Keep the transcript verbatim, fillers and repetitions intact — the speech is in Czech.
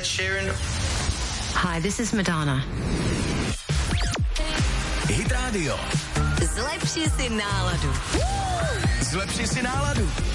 Sheeran. Hi, this is Madonna. Hit Radio. Zlepši si náladu. Zlepši si náladu.